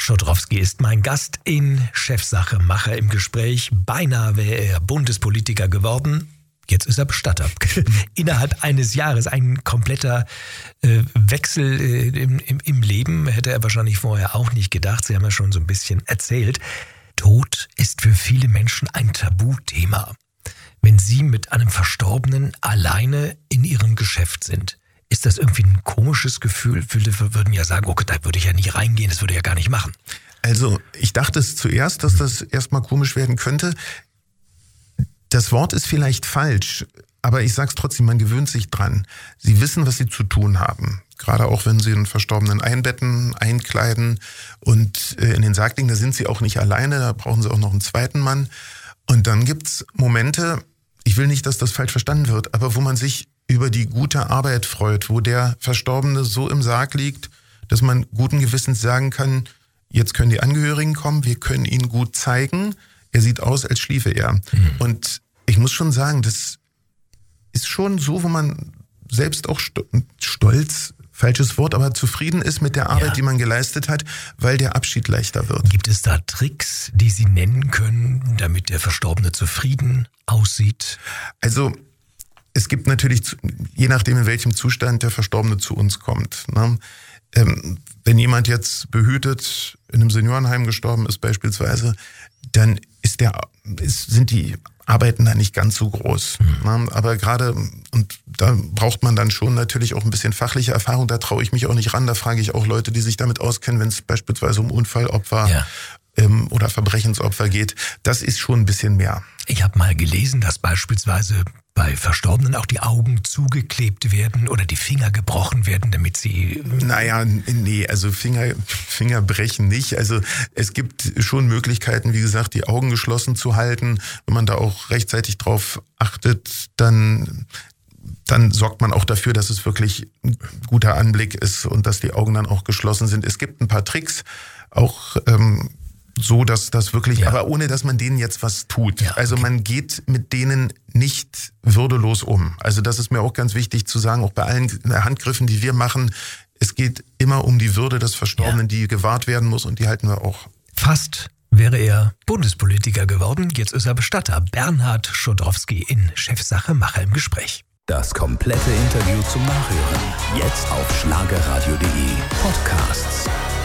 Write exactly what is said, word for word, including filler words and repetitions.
Schodrowski ist mein Gast in Chefsache Macher im Gespräch. Beinahe wäre er Bundespolitiker geworden. Jetzt ist er Bestatter. Innerhalb eines Jahres ein kompletter äh, Wechsel äh, im, im, im Leben. Hätte er wahrscheinlich vorher auch nicht gedacht. Sie haben ja schon so ein bisschen erzählt. Tod ist für viele Menschen ein Tabuthema. Wenn Sie mit einem Verstorbenen alleine in Ihrem Geschäft sind, ist das irgendwie ein komisches Gefühl? Viele würden ja sagen, okay, da würde ich ja nie reingehen, das würde ich ja gar nicht machen. Also ich dachte es zuerst, dass das erstmal komisch werden könnte. Das Wort ist vielleicht falsch, aber ich sag's trotzdem, man gewöhnt sich dran. Sie wissen, was Sie zu tun haben. Gerade auch, wenn Sie einen Verstorbenen einbetten, einkleiden und in den Sarg legen, da sind Sie auch nicht alleine, da brauchen Sie auch noch einen zweiten Mann. Und dann gibt's Momente, ich will nicht, dass das falsch verstanden wird, aber wo man sich über die gute Arbeit freut, wo der Verstorbene so im Sarg liegt, dass man guten Gewissens sagen kann, jetzt können die Angehörigen kommen, wir können ihn gut zeigen, er sieht aus, als schliefe er. Mhm. Und ich muss schon sagen, das ist schon so, wo man selbst auch stolz, falsches Wort, aber zufrieden ist mit der Arbeit, ja, die man geleistet hat, weil der Abschied leichter wird. Gibt es da Tricks, die Sie nennen können, damit der Verstorbene zufrieden aussieht? Also es gibt natürlich, je nachdem in welchem Zustand der Verstorbene zu uns kommt, ne? Ähm, wenn jemand jetzt behütet in einem Seniorenheim gestorben ist beispielsweise, dann ist der, ist, sind die Arbeiten da nicht ganz so groß. Mhm. Ne? Aber gerade, und da braucht man dann schon natürlich auch ein bisschen fachliche Erfahrung, da traue ich mich auch nicht ran, da frage ich auch Leute, die sich damit auskennen, wenn es beispielsweise um Unfallopfer, ja, ähm, oder Verbrechensopfer geht. Das ist schon ein bisschen mehr. Ich habe mal gelesen, dass beispielsweise bei Verstorbenen auch die Augen zugeklebt werden oder die Finger gebrochen werden, damit sie... Naja, nee, also Finger, Finger brechen nicht. Also es gibt schon Möglichkeiten, wie gesagt, die Augen geschlossen zu halten. Wenn man da auch rechtzeitig drauf achtet, dann... dann sorgt man auch dafür, dass es wirklich ein guter Anblick ist und dass die Augen dann auch geschlossen sind. Es gibt ein paar Tricks, auch ähm, so, dass das wirklich, ja, aber ohne, dass man denen jetzt was tut. Ja, okay. Also man geht mit denen nicht würdelos um. Also das ist mir auch ganz wichtig zu sagen, auch bei allen Handgriffen, die wir machen, es geht immer um die Würde des Verstorbenen, ja, die gewahrt werden muss, und die halten wir auch. Fast wäre er Bundespolitiker geworden, jetzt ist er Bestatter. Bernhard Schodrowski in Chefsache Macher im Gespräch. Das komplette Interview zum Nachhören jetzt auf schlagerradio punkt de Podcasts.